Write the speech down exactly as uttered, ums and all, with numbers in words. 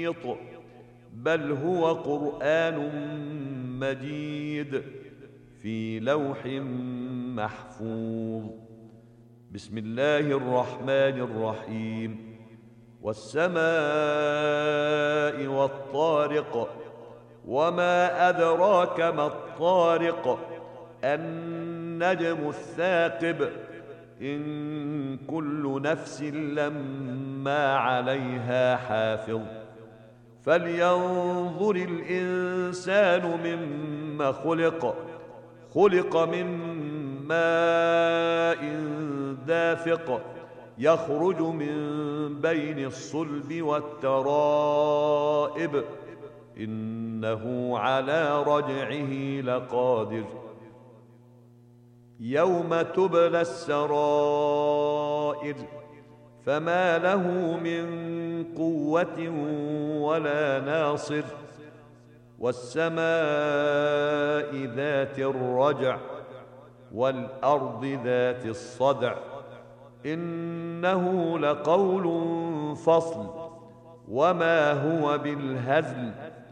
محيط بل هو قرآن مجيد في لوح محفوظ. بسم الله الرحمن الرحيم. والسماء والطارق وما أدراك ما الطارق النجم الثاقب إن كل نفس لما عليها حافظ فلينظر الإنسان مما خلق خلق من ماء دافق يخرج من بين الصلب والترائب إنه على رجعه لقادر يوم تبلى السرائر فما له من قوة ولا ناصر. والسماء ذات الرجع والأرض ذات الصدع إنه لقول فصل وما هو بالهزل